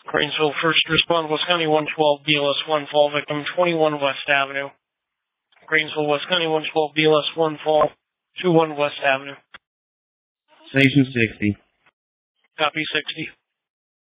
Grainsville, first respond, West County 112, BLS 1 fall, victim 21 West Avenue. Grainsville, West County 112, BLS 1 fall, 21 West Avenue. Station 60. Copy 60.